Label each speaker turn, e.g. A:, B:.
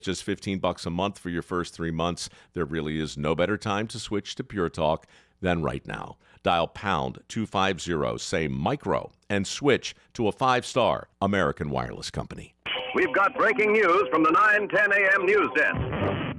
A: Just $15 a month for your first 3 months. There really is no better time to switch to Pure Talk than right now. Dial pound 250, say micro, and switch to a 5-star American Wireless Company.
B: We've got breaking news from the 9:10 a.m. news desk.